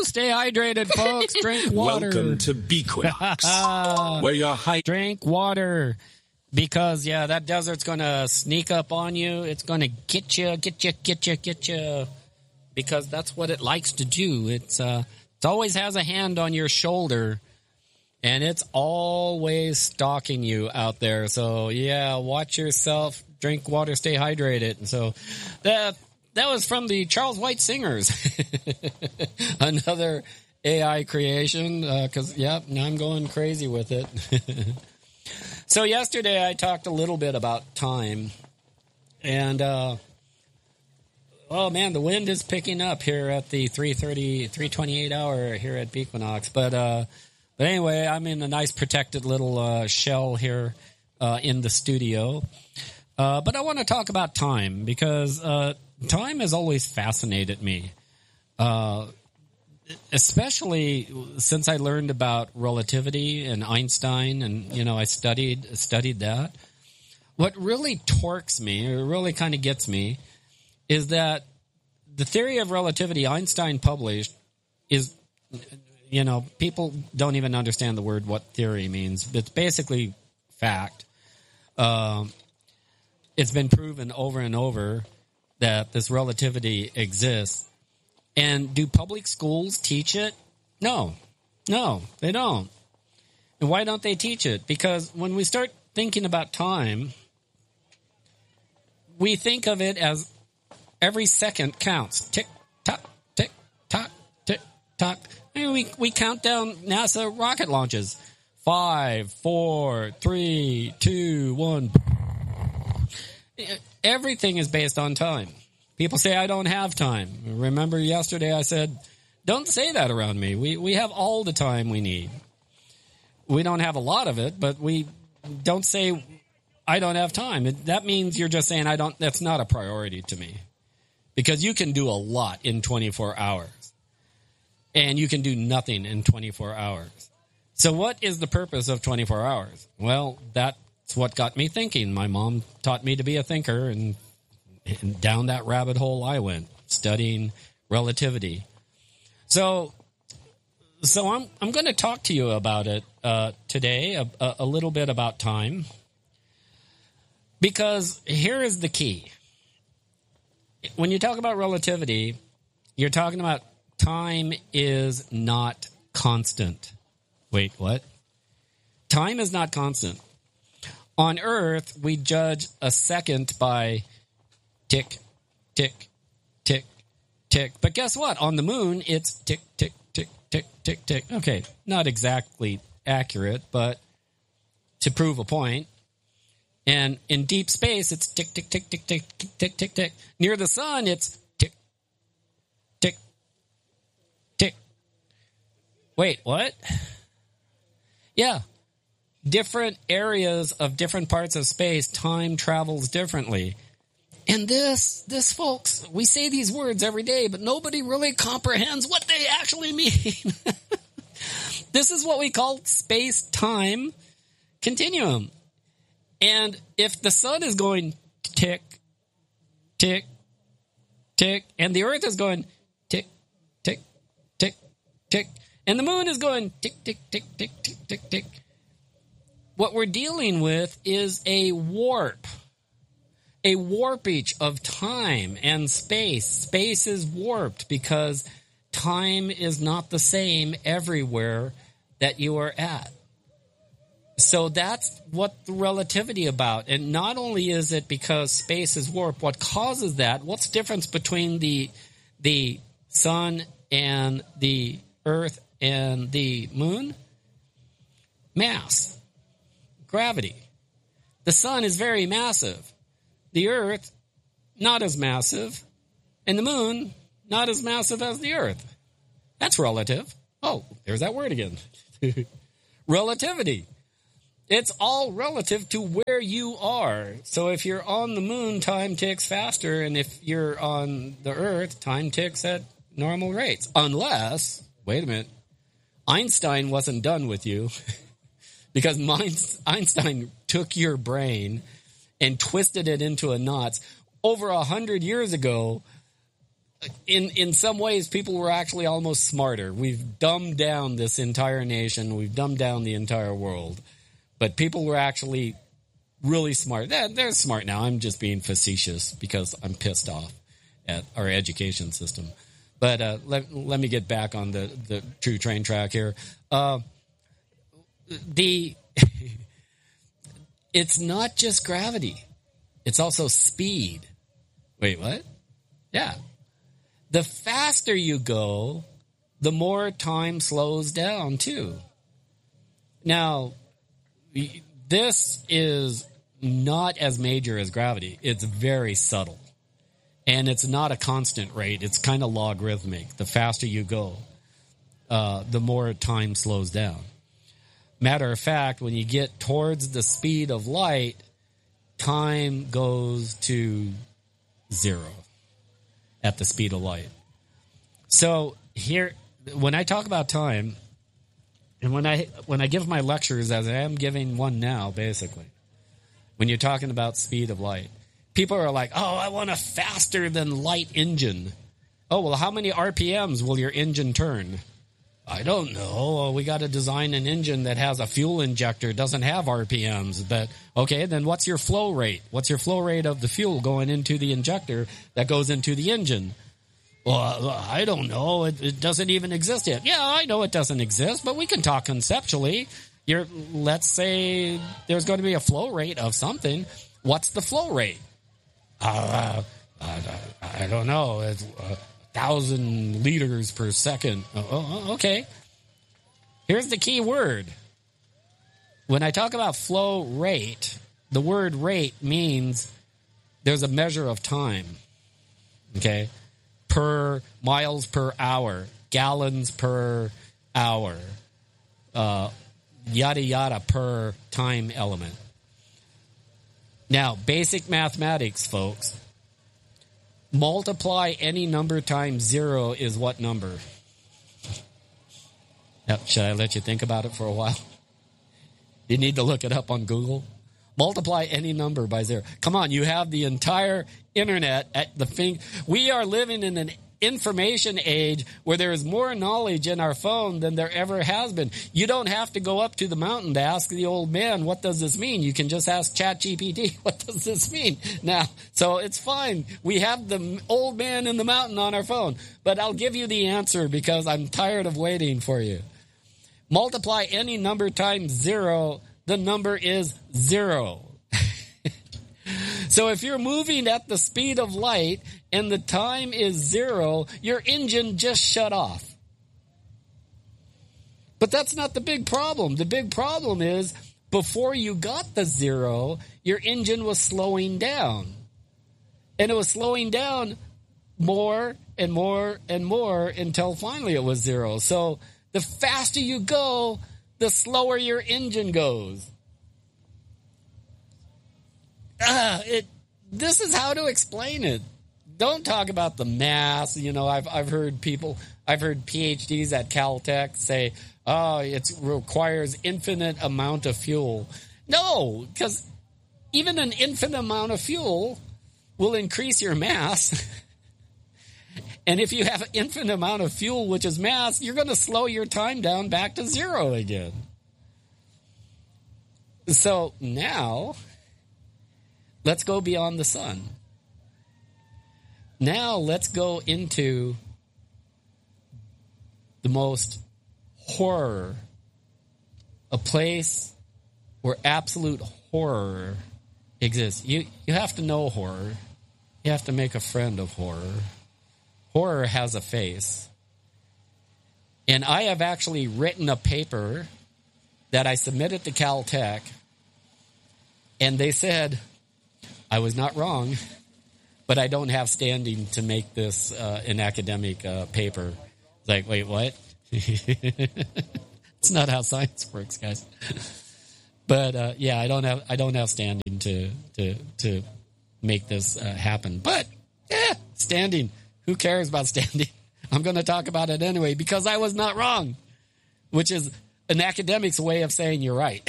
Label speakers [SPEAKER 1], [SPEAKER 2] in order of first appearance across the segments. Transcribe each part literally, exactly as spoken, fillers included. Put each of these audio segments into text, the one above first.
[SPEAKER 1] Stay hydrated, folks. Drink water.
[SPEAKER 2] Welcome to Bequinox, where your height.
[SPEAKER 1] Drink water. Because, yeah, that desert's going to sneak up on you. It's going to get you, get you, get you, get you. Because that's what it likes to do. It's uh, it always has a hand on your shoulder. And it's always stalking you out there. So, yeah, watch yourself. Drink water. Stay hydrated. And so that, that was from the Charles White Singers. Another A I creation. Because, uh, yeah, now I'm going crazy with it. So yesterday I talked a little bit about time, and uh, oh man, the wind is picking up here at the three thirty, three twenty-eight hour here at Bequinox. But uh, but anyway, I'm in a nice protected little uh, shell here uh, in the studio. Uh, but I want to talk about time because uh, time has always fascinated me. Uh, Especially since I learned about relativity and Einstein, and you know I studied studied that. What really torques me, or really kind of gets me, is that the theory of relativity Einstein published is, you know, people don't even understand the word what theory means. It's basically fact. Um, it's been proven over and over that this relativity exists. And do public schools teach it? No. No, they don't. And why don't they teach it? Because when we start thinking about time, we think of it as every second counts. Tick, tock, tick, tock, tick, tock. I mean, we, we count down NASA rocket launches. Five, four, three, two, one. Everything is based on time. People say, I don't have time. Remember yesterday I said, don't say that around me. We we have all the time we need. We don't have a lot of it, but we don't say, I don't have time. It, that means you're just saying, I don't. That's not a priority to me. Because you can do a lot in twenty-four hours. And you can do nothing in twenty-four hours. So what is the purpose of twenty-four hours? Well, that's what got me thinking. My mom taught me to be a thinker, and And down that rabbit hole I went, studying relativity. So, so I'm I'm going to talk to you about it uh, today, a, a little bit about time, because here is the key. When you talk about relativity, you're talking about time is not constant. Wait, what? Time is not constant. On Earth, we judge a second by tick, tick, tick, tick. But guess what? On the moon, it's tick, tick, tick, tick, tick, tick. Okay, not exactly accurate, but to prove a point. And in deep space, it's tick, tick, tick, tick, tick, tick, tick, tick. Near the sun, it's tick, tick, tick. Wait, what? Yeah. Different areas of different parts of space, time travels differently. And this, this, folks, we say these words every day, but nobody really comprehends what they actually mean. This is what we call space-time continuum. And if the sun is going tick, tick, tick, and the earth is going tick, tick, tick, tick, and the moon is going tick, tick, tick, tick, tick, tick, tick, what we're dealing with is a warp. A warpage of time and space. Space is warped because time is not the same everywhere that you are at. So that's what the relativity about. And not only is it because space is warped, what causes that? What's the difference between the the sun and the earth and the moon? Mass. Gravity. The sun is very massive. The earth, not as massive, and the moon, not as massive as the earth. That's relative. Oh, there's that word again. Relativity. It's all relative to where you are. So if you're on the moon, time ticks faster, and if you're on the earth, time ticks at normal rates. Unless, wait a minute, Einstein wasn't done with you, because Einstein took your brain and twisted it into a knot. Over a hundred years ago, in in some ways, people were actually almost smarter. We've dumbed down this entire nation. We've dumbed down the entire world. But people were actually really smart. They're, they're smart now. I'm just being facetious because I'm pissed off at our education system. But uh, let, let me get back on the, the true train track here. Uh, the It's not just gravity. It's also speed. Wait, what? Yeah. The faster you go, the more time slows down, too. Now, this is not as major as gravity. It's very subtle. And it's not a constant rate. It's kind of logarithmic. The faster you go, uh, the more time slows down. Matter of fact, when you get towards the speed of light, time goes to zero at the speed of light. So here, when I talk about time, and when I when I give my lectures, as I am giving one now, basically, when you're talking about speed of light, people are like, oh, I want a faster than light engine. Oh, well, how many R P Ms will your engine turn? I don't know. We got to design an engine that has a fuel injector, doesn't have R P Ms. But, okay, then what's your flow rate? What's your flow rate of the fuel going into the injector that goes into the engine? Well, I don't know. It, it doesn't even exist yet. Yeah, I know it doesn't exist, but we can talk conceptually. You're, let's say there's going to be a flow rate of something. What's the flow rate? Uh, I, I don't know. It's a thousand liters per second. Oh, okay. Here's the key word. When I talk about flow rate, the word rate means there's a measure of time. Okay? Per miles per hour, gallons per hour, uh, yada yada per time element. Now, basic mathematics, folks. Multiply any number times zero is what number? Now, should I let you think about it for a while? You need to look it up on Google. Multiply any number by zero. Come on, you have the entire internet at the thing. We are living in an information age where there is more knowledge in our phone than there ever has been. You don't have to go up to the mountain to ask the old man, what does this mean? You can just ask ChatGPT, what does this mean? Now, so it's fine. We have the old man in the mountain on our phone, but I'll give you the answer because I'm tired of waiting for you. Multiply any number times zero, the number is zero. So if you're moving at the speed of light and the time is zero, your engine just shut off. But that's not the big problem. The big problem is before you got the zero, your engine was slowing down. And it was slowing down more and more and more until finally it was zero. So the faster you go, the slower your engine goes. Uh, it. This is how to explain it. Don't talk about the mass. You know, I've I've heard people, I've heard PhDs at Caltech say, "Oh, it requires infinite amount of fuel." No, because even an infinite amount of fuel will increase your mass. And if you have an infinite amount of fuel, which is mass, you're going to slow your time down back to zero again. So now, let's go beyond the sun. Now let's go into the most horror, a place where absolute horror exists. You you have to know horror. You have to make a friend of horror. Horror has a face. And I have actually written a paper that I submitted to Caltech, and they said I was not wrong, but I don't have standing to make this uh, an academic uh, paper. It's like, wait, what? It's not how science works, guys. But uh, yeah, I don't have I don't have standing to to to make this uh, happen. But yeah, standing. Who cares about standing? I'm going to talk about it anyway because I was not wrong, which is an academic's way of saying you're right.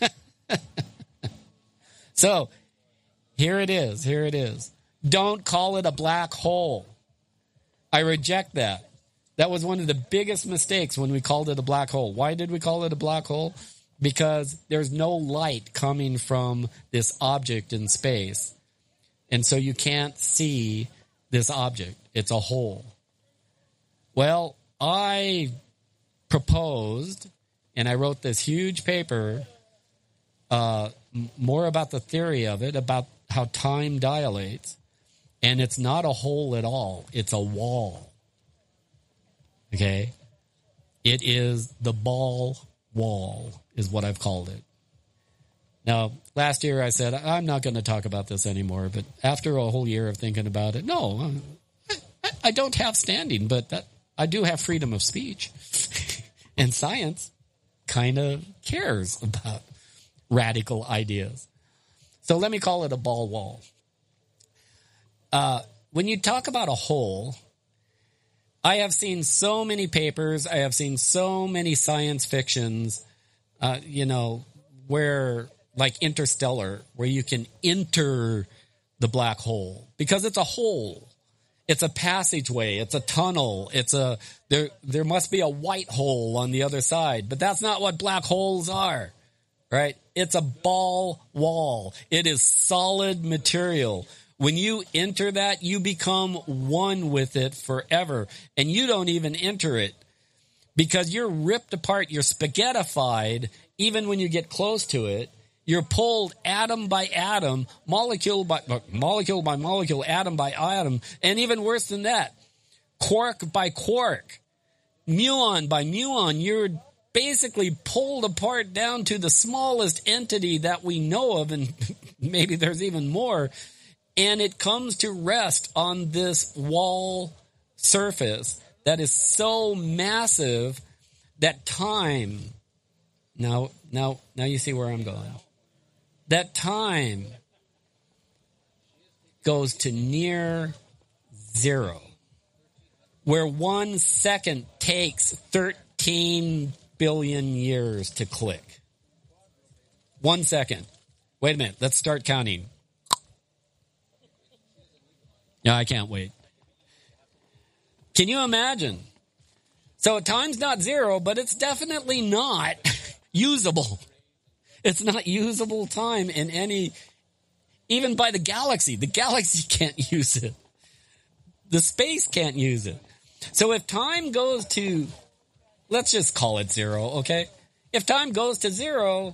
[SPEAKER 1] So here it is. Here it is. Don't call it a black hole. I reject that. That was one of the biggest mistakes when we called it a black hole. Why did we call it a black hole? Because there's no light coming from this object in space. And so you can't see this object. It's a hole. Well, I proposed, and I wrote this huge paper, uh, m- more about the theory of it, about how time dilates. And it's not a hole at all. It's a wall. Okay? It is the ball wall is what I've called it. Now, last year I said, I'm not going to talk about this anymore. But after a whole year of thinking about it, no, I, I don't have standing, but that, I do have freedom of speech. And science kind of cares about radical ideas. So let me call it a ball wall. Uh, when you talk about a hole, I have seen so many papers, I have seen so many science fictions, uh, you know, where, like Interstellar, where you can enter the black hole because it's a hole. It's a passageway. It's a tunnel. It's a, there, there must be a white hole on the other side, but that's not what black holes are, right? It's a ball wall. It is solid material. When you enter that, you become one with it forever, and you don't even enter it because you're ripped apart. You're spaghettified even when you get close to it. You're pulled atom by atom, molecule by molecule by molecule, atom by atom, and even worse than that, quark by quark, muon by muon. You're basically pulled apart down to the smallest entity that we know of, and maybe there's even more. And it comes to rest on this wall surface that is so massive that time, now, now, now you see where I'm going. That time goes to near zero, where one second takes thirteen billion years to click. One second. Wait a minute. Let's start counting. Yeah, I can't wait. Can you imagine? So time's not zero, but it's definitely not usable. It's not usable time in any, even by the galaxy. The galaxy can't use it. The space can't use it. So if time goes to, let's just call it zero, okay? If time goes to zero,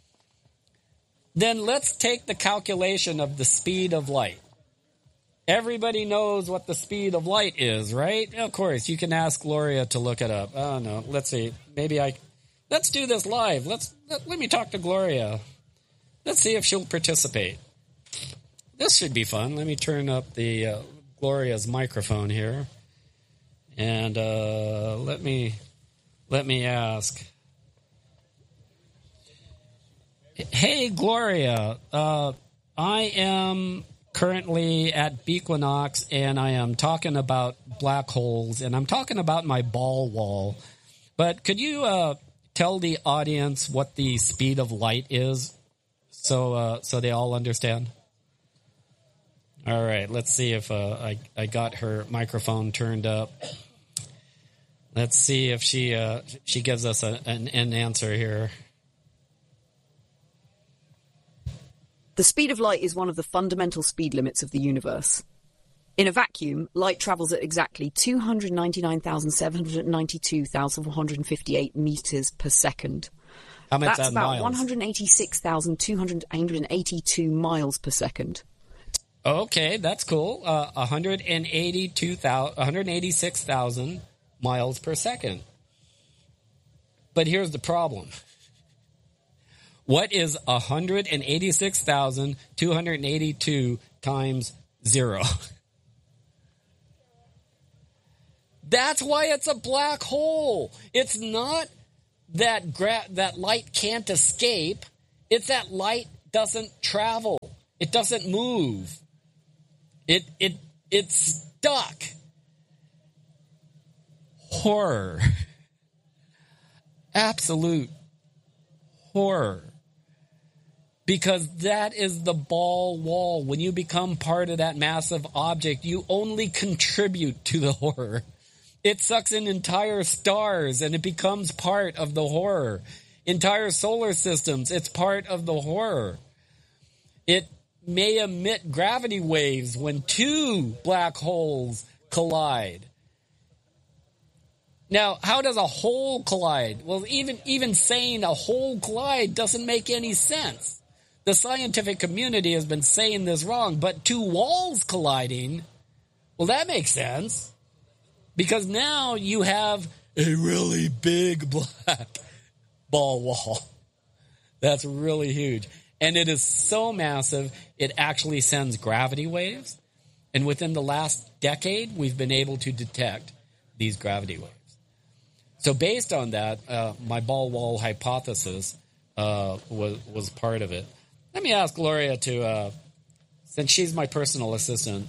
[SPEAKER 1] then let's take the calculation of the speed of light. Everybody knows what the speed of light is, right? Of course, you can ask Gloria to look it up. Oh, no, let's see. Maybe I... Let's do this live. Let's let, let me talk to Gloria. Let's see if she'll participate. This should be fun. Let me turn up the uh, Gloria's microphone here, and uh, let me let me ask. Hey, Gloria. Uh, I am currently at Bequinox, and I am talking about black holes, and I'm talking about my ball wall. But could you uh, tell the audience what the speed of light is, so uh, so they all understand? All right, let's see if uh, I I got her microphone turned up. Let's see if she uh, she gives us a, an, an answer here.
[SPEAKER 3] The speed of light is one of the fundamental speed limits of the universe. In a vacuum, light travels at exactly two hundred ninety-nine thousand seven hundred ninety-two thousand four hundred fifty-eight meters per second.
[SPEAKER 1] How much
[SPEAKER 3] That's
[SPEAKER 1] that
[SPEAKER 3] about
[SPEAKER 1] miles?
[SPEAKER 3] one hundred eighty-six thousand two hundred eighty-two miles per second.
[SPEAKER 1] Okay, that's cool. Uh, one hundred eighty-two thousand, one hundred eighty-six thousand miles per second. But here's the problem. What is one hundred eighty-six thousand two hundred eighty-two times zero? That's why it's a black hole. It's not that gra- that light can't escape. It's that light doesn't travel. It doesn't move. It it it's stuck. Horror. Absolute horror. because that is the ball wall. When you become part of that massive object, you only contribute to the horror. It sucks in entire stars and it becomes part of the horror. Entire solar systems, it's part of the horror. It may emit gravity waves when two black holes collide. Now, how does a hole collide? Well, even, even saying a hole collide doesn't make any sense. The scientific community has been saying this wrong, but two walls colliding, well, that makes sense. Because now you have a really big black ball wall. That's really huge. And it is so massive, it actually sends gravity waves. And within the last decade, we've been able to detect these gravity waves. So based on that, uh, my ball wall hypothesis uh, was, was part of it. Let me ask Gloria to, uh, since she's my personal assistant.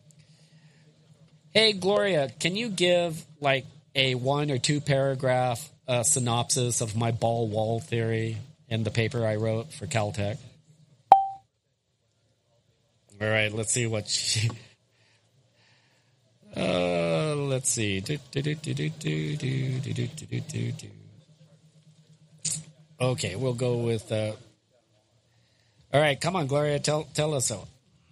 [SPEAKER 1] Hey, Gloria, can you give like a one or two paragraph uh, synopsis of my ball wall theory in the paper I wrote for Caltech? All right, let's see what she... Uh, let's see. Okay, we'll go with... Uh, all right, come on, Gloria, tell, tell us so.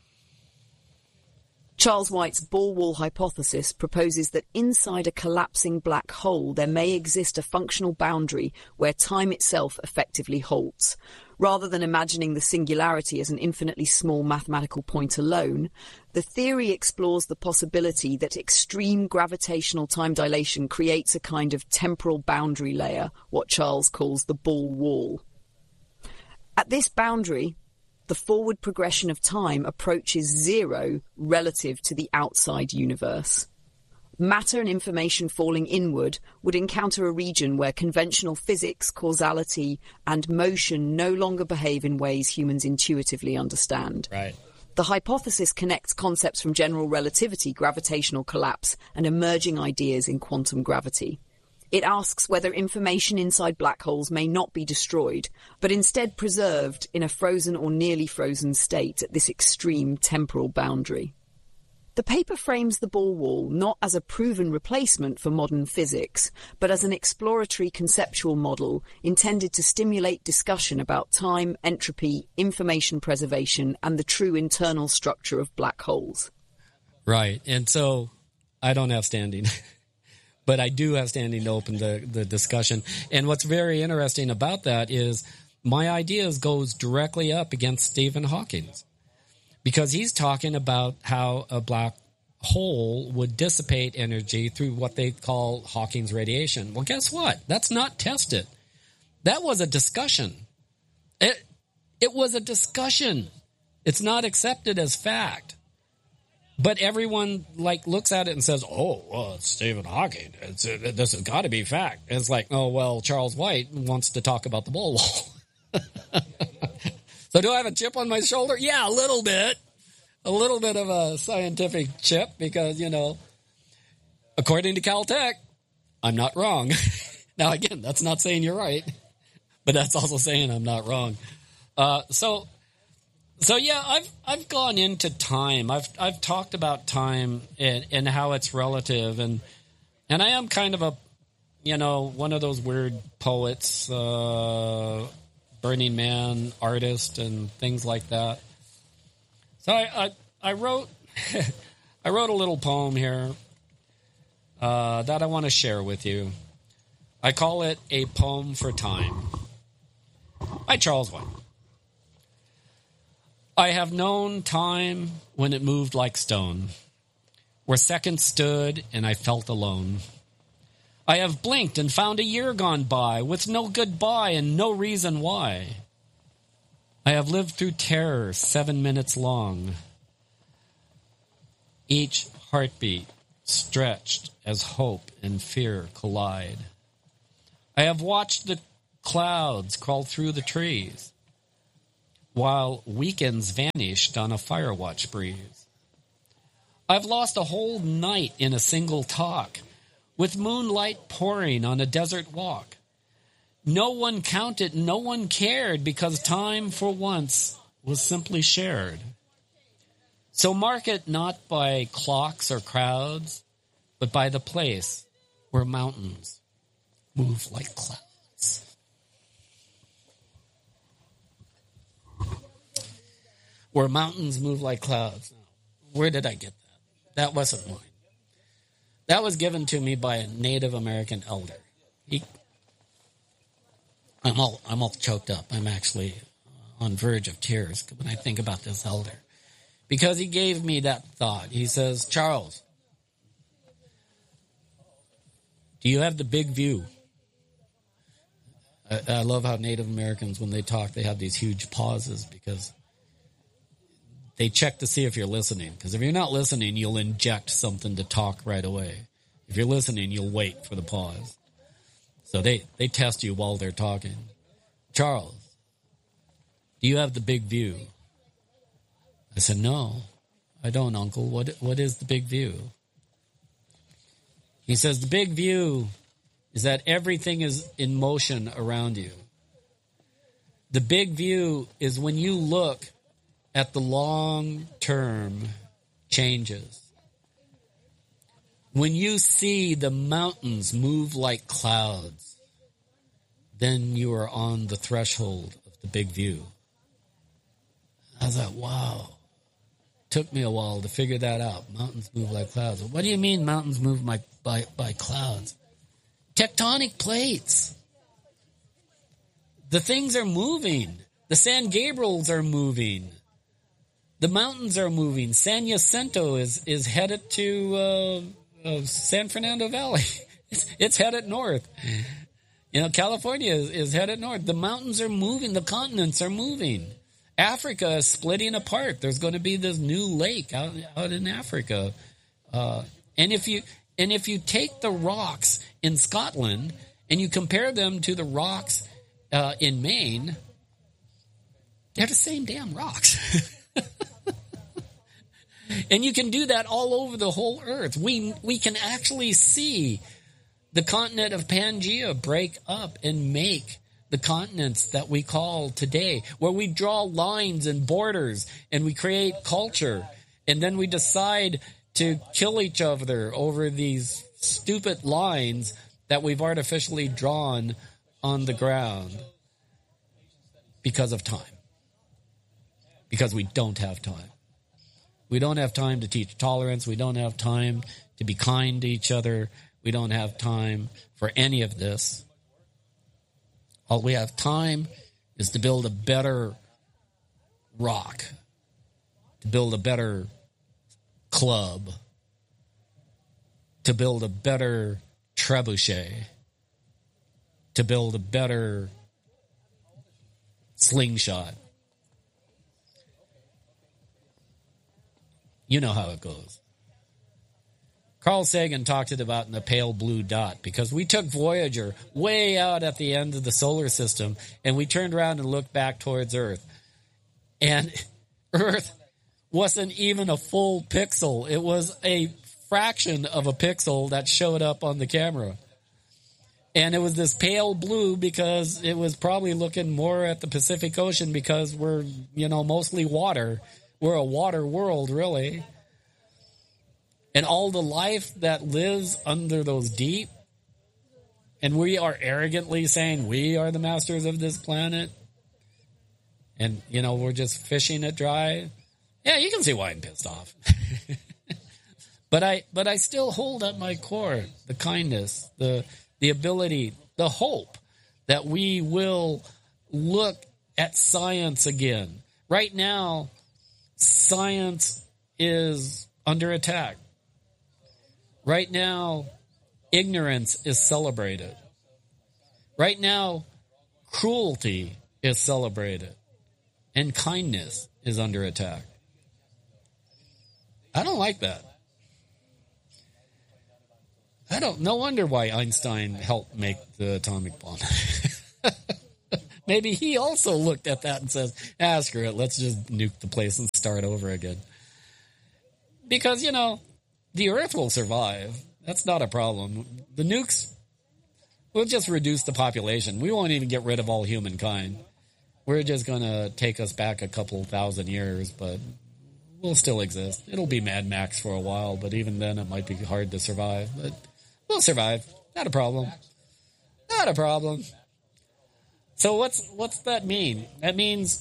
[SPEAKER 3] Charles White's ball wall hypothesis proposes that inside a collapsing black hole there may exist a functional boundary where time itself effectively halts. Rather than imagining the singularity as an infinitely small mathematical point alone, the theory explores the possibility that extreme gravitational time dilation creates a kind of temporal boundary layer, what Charles calls the ball wall. At this boundary, the forward progression of time approaches zero relative to the outside universe. Matter and information falling inward would encounter a region where conventional physics, causality, and motion no longer behave in ways humans intuitively understand.
[SPEAKER 1] Right.
[SPEAKER 3] The hypothesis connects concepts from general relativity, gravitational collapse, and emerging ideas in quantum gravity. It asks whether information inside black holes may not be destroyed, but instead preserved in a frozen or nearly frozen state at this extreme temporal boundary. The paper frames the ball wall not as a proven replacement for modern physics, but as an exploratory conceptual model intended to stimulate discussion about time, entropy, information preservation, and the true internal structure of black holes.
[SPEAKER 1] Right, and so I don't have standing. But I do have standing to open the, the discussion. And what's very interesting about that is my ideas goes directly up against Stephen Hawking's. Because he's talking about how a black hole would dissipate energy through what they call Hawking's radiation. Well, guess what? That's not tested. That was a discussion. It, it was a discussion. It's not accepted as fact. But everyone like looks at it and says, "Oh, well, it's Stephen Hawking. It's, it, this has got to be fact." And it's like, "Oh, well, Charles White wants to talk about the ball wall." So, do I have a chip on my shoulder? Yeah, a little bit, a little bit of a scientific chip because you know, according to Caltech, I'm not wrong. Now, again, that's not saying you're right, but that's also saying I'm not wrong. Uh, so. So yeah, I've I've gone into time. I've I've talked about time and, and how it's relative, and and I am kind of a, you know, one of those weird poets, uh, Burning Man artist, and things like that. So I I, I wrote I wrote a little poem here uh, that I want to share with you. I call it A Poem for Time by Charles White. I have known time when it moved like stone, where seconds stood and I felt alone. I have blinked and found a year gone by with no goodbye and no reason why. I have lived through terror seven minutes long, each heartbeat stretched as hope and fear collide. I have watched the clouds crawl through the trees, while weekends vanished on a firewatch breeze. I've lost a whole night in a single talk, with moonlight pouring on a desert walk. No one counted, no one cared, because time for once was simply shared. So mark it not by clocks or crowds, but by the place where mountains move like clouds. Where mountains move like clouds. Where did I get that? That wasn't mine. That was given to me by a Native American elder. He, I'm all I'm all choked up. I'm actually on verge of tears when I think about this elder. Because he gave me that thought. He says, Charles, do you have the big view? I, I love how Native Americans, when they talk, they have these huge pauses because they check to see if you're listening. Because if you're not listening, you'll inject something to talk right away. If you're listening, you'll wait for the pause. So they, they test you while they're talking. Charles, do you have the big view? I said, no, I don't, Uncle. What What is the big view? He says, the big view is that everything is in motion around you. The big view is when you look at the long-term changes. When you see the mountains move like clouds, then you are on the threshold of the big view. I was like, wow. Took me a while to figure that out. Mountains move like clouds. What do you mean mountains move by, by, by clouds? Tectonic plates. The things are moving. The San Gabriels are moving. The mountains are moving. San Jacinto is, is headed to uh, uh, San Fernando Valley. It's, it's headed north. You know, California is, is headed north. The mountains are moving. The continents are moving. Africa is splitting apart. There's going to be this new lake out, out in Africa. Uh, and if you and if you take the rocks in Scotland and you compare them to the rocks uh, in Maine, they're the same damn rocks. And you can do that all over the whole earth. We we can actually see the continent of Pangea break up and make the continents that we call today, where we draw lines and borders and we create culture, and then we decide to kill each other over these stupid lines that we've artificially drawn on the ground because of time. Because we don't have time. We don't have time to teach tolerance. We don't have time to be kind to each other. We don't have time for any of this. All we have time is to build a better rock, to build a better club, to build a better trebuchet, to build a better slingshot. You know how it goes. Carl Sagan talked it about in the pale blue dot, because we took Voyager way out at the end of the solar system and we turned around and looked back towards Earth. And Earth wasn't even a full pixel. It was a fraction of a pixel that showed up on the camera. And it was this pale blue because it was probably looking more at the Pacific Ocean because we're, you know, mostly water. We're a water world, really. And all the life that lives under those deep, and we are arrogantly saying we are the masters of this planet, and, you know, we're just fishing it dry. Yeah, you can see why I'm pissed off. but I but I still hold at my core the kindness, the the ability, the hope that we will look at science again. Right now, science is under attack. Right now, ignorance is celebrated. Right now, cruelty is celebrated. And kindness is under attack. I don't like that. I don't, no wonder why Einstein helped make the atomic bomb. Maybe he also looked at that and says, ah, screw it, let's just nuke the place and start over again. Because, you know, the Earth will survive. That's not a problem. The nukes, we'll just reduce the population. We won't even get rid of all humankind. We're just going to take us back a couple thousand years, but we'll still exist. It'll be Mad Max for a while, but even then it might be hard to survive. But we'll survive. Not a problem. Not a problem. So what's what's that mean? That means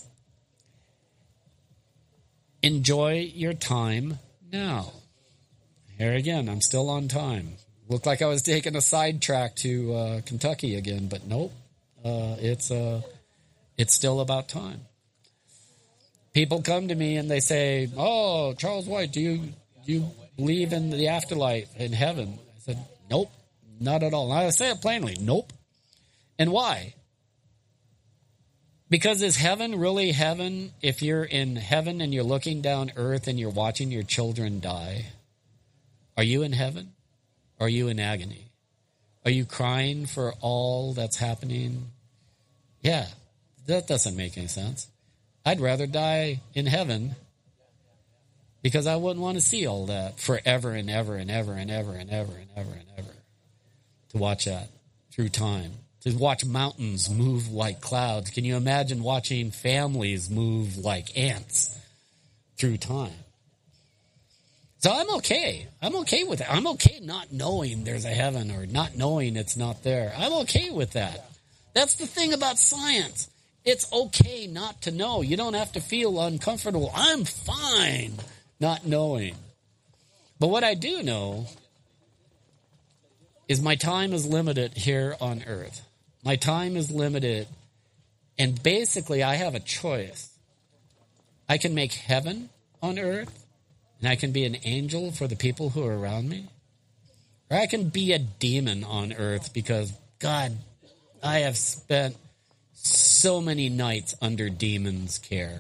[SPEAKER 1] enjoy your time now. Here again, I'm still on time. Looked like I was taking a sidetrack to uh, Kentucky again, but nope. Uh, it's uh, it's still about time. People come to me and they say, "Oh, Charles White, do you do you believe in the afterlife, in heaven?" I said, "Nope, not at all." And I say it plainly, "Nope." And why? Because is heaven really heaven if you're in heaven and you're looking down earth and you're watching your children die? Are you in heaven? Are you in agony? Are you crying for all that's happening? Yeah, that doesn't make any sense. I'd rather die in heaven because I wouldn't want to see all that forever and ever and ever and ever and ever and ever and ever. To watch that through time. To watch mountains move like clouds. Can you imagine watching families move like ants through time? So I'm okay. I'm okay with it. I'm okay not knowing there's a heaven or not knowing it's not there. I'm okay with that. That's the thing about science. It's okay not to know. You don't have to feel uncomfortable. I'm fine not knowing. But what I do know is my time is limited here on earth. My time is limited, and basically I have a choice. I can make heaven on earth, and I can be an angel for the people who are around me. Or I can be a demon on earth because, God, I have spent so many nights under demons' care.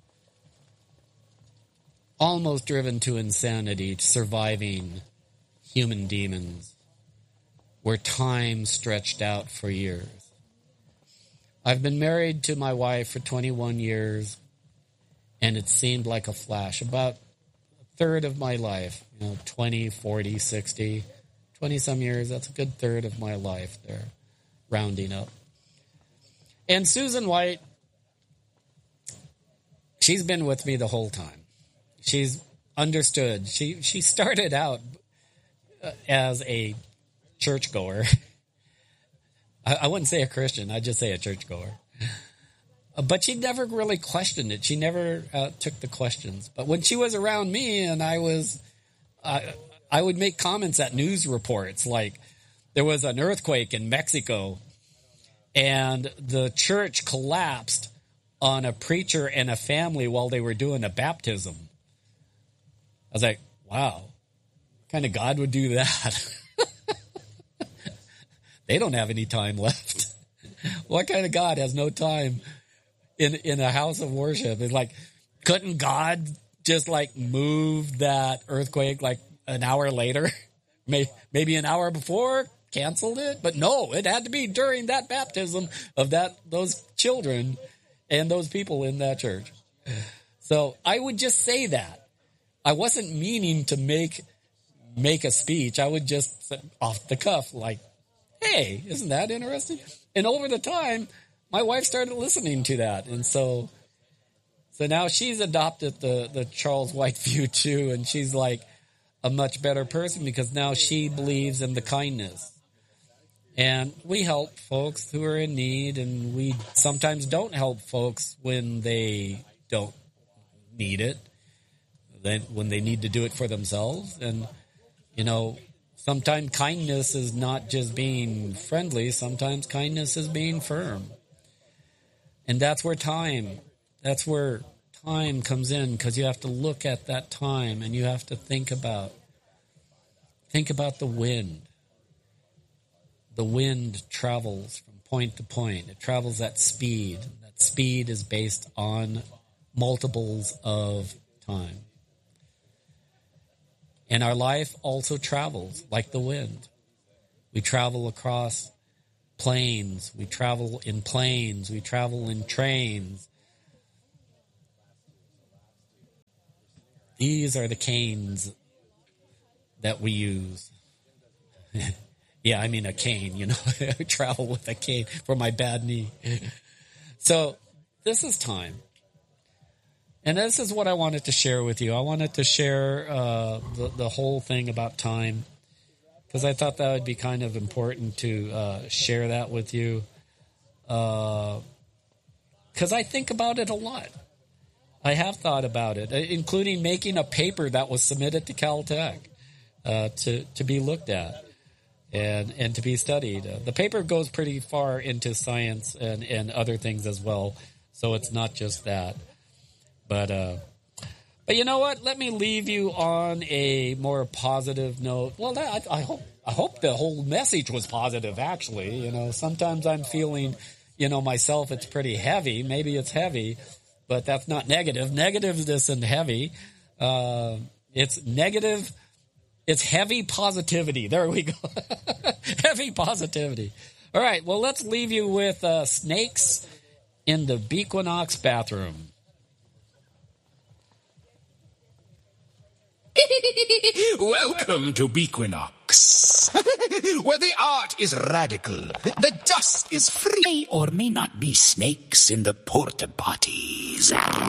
[SPEAKER 1] Almost driven to insanity, surviving human demons, where time stretched out for years. I've been married to my wife for twenty-one years, and it seemed like a flash. About a third of my life, you know, twenty, forty, sixty, twenty-some years, that's a good third of my life there, rounding up. And Susan White, she's been with me the whole time. She's understood. She she started out as a churchgoer. I, I wouldn't say a Christian. I'd just say a churchgoer. Uh, but she never really questioned it. She never uh, took the questions. But when she was around me and I was, uh, I would make comments at news reports like there was an earthquake in Mexico and the church collapsed on a preacher and a family while they were doing a baptism. I was like, wow, what kind of God would do that? They don't have any time left. What kind of God has no time in in a house of worship? It's like, couldn't God just like move that earthquake like an hour later? Maybe an hour before, canceled it? But no, it had to be during that baptism of that those children and those people in that church. So I would just say that. I wasn't meaning to make make a speech. I would just off the cuff like, hey, isn't that interesting? And over the time, my wife started listening to that. And so so now she's adopted the, the Charles White view too. And she's like a much better person because now she believes in the kindness. And we help folks who are in need. And we sometimes don't help folks when they don't need it, then when they need to do it for themselves. And, you know, sometimes kindness is not just being friendly. Sometimes kindness is being firm. And that's where time, that's where time comes in, because you have to look at that time and you have to think about, think about the wind. The wind travels from point to point. It travels at speed. That speed is based on multiples of time. And our life also travels like the wind. We travel across plains. We travel in planes. We travel in trains. These are the canes that we use. Yeah, I mean a cane, you know, I travel with a cane for my bad knee. So this is time. And this is what I wanted to share with you. I wanted to share uh, the, the whole thing about time because I thought that would be kind of important to uh, share that with you. Because uh, I think about it a lot. I have thought about it, including making a paper that was submitted to Caltech uh, to, to be looked at and, and to be studied. Uh, the paper goes pretty far into science and, and other things as well, so it's not just that. But, uh, but you know what? Let me leave you on a more positive note. Well, that, I, I hope I hope the whole message was positive, actually. You know, sometimes I'm feeling, you know, myself, it's pretty heavy. Maybe it's heavy, but that's not negative. Negative isn't heavy. Uh, it's negative. It's heavy positivity. There we go. Heavy positivity. All right. Well, let's leave you with uh, snakes in the Bequinox bathroom.
[SPEAKER 2] Welcome to Bequinox, where the art is radical, the dust is free, or may not be snakes in the porta potties.